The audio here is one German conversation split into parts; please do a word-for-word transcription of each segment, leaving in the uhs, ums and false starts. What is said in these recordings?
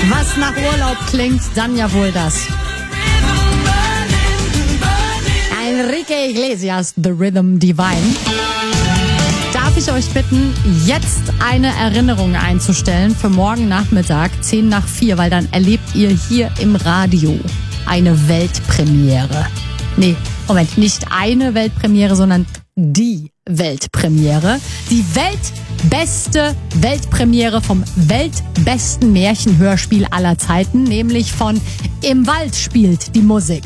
Was nach Urlaub klingt, dann ja wohl das. Enrique Iglesias, The Rhythm Divine. Darf ich euch bitten, jetzt eine Erinnerung einzustellen für morgen Nachmittag, zehn nach vier, weil dann erlebt ihr hier im Radio eine Weltpremiere. Nee, Moment, nicht eine Weltpremiere, sondern die Weltpremiere. Die weltbeste Weltpremiere vom weltbesten Märchenhörspiel aller Zeiten, nämlich von Im Wald spielt die Musik.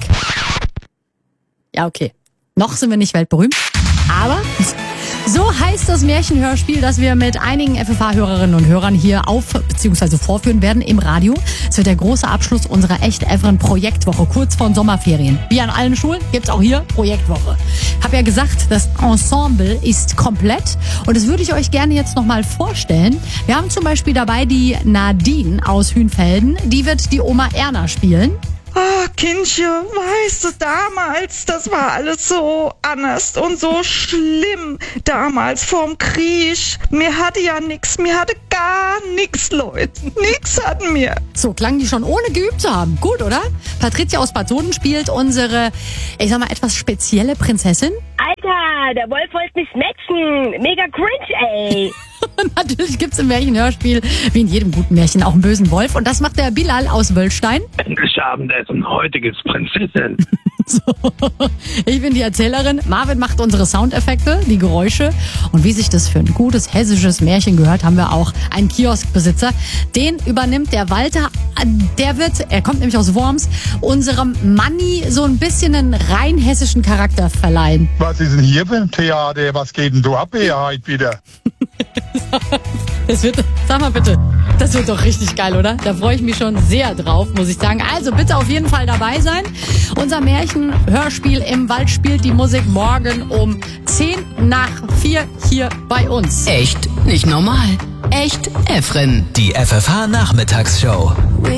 Ja, okay. Noch sind wir nicht weltberühmt, aber so heißt das Märchenhörspiel, das wir mit einigen F F H-Hörerinnen und Hörern hier auf- bzw. vorführen werden im Radio. Es wird der große Abschluss unserer Echt-Evren-Projektwoche, kurz vor den Sommerferien. Wie an allen Schulen gibt's auch hier Projektwoche. Hab ja gesagt, das Ensemble ist komplett und das würde ich euch gerne jetzt nochmal vorstellen. Wir haben zum Beispiel dabei die Nadine aus Hünfelden, die wird die Oma Erna spielen. Ah, Kindchen, weißt du, damals, das war alles so anders und so schlimm. Damals vorm Krieg. Mir hatte ja nix, mir hatte gar nix, Leute. Nix hatten wir. So klang die schon ohne geübt zu haben. Gut, oder? Patricia aus Bad Soden spielt unsere, ich sag mal, etwas spezielle Prinzessin. Alter, der Wolf wollte mich snatchen. Mega cringe, ey. Und natürlich gibt's im Märchenhörspiel, wie in jedem guten Märchen, auch einen bösen Wolf. Und das macht der Bilal aus Wöllstein. Endlich Abendessen, heute gibt's Prinzessin. So. Ich bin die Erzählerin. Marvin macht unsere Soundeffekte, die Geräusche. Und wie sich das für ein gutes hessisches Märchen gehört, haben wir auch einen Kioskbesitzer. Den übernimmt der Walter. Der wird, er kommt nämlich aus Worms, unserem Manni so ein bisschen einen rein hessischen Charakter verleihen. Was ist denn hier für ein Theater? Was geht denn da ab hier heute wieder? Das wird, sag mal bitte, das wird doch richtig geil, oder? Da freue ich mich schon sehr drauf, muss ich sagen. Also bitte auf jeden Fall dabei sein. Unser Märchenhörspiel Im Wald spielt die Musik morgen um zehn nach vier hier bei uns. Echt nicht normal. Echt Evren. Die F F H-Nachmittagsshow.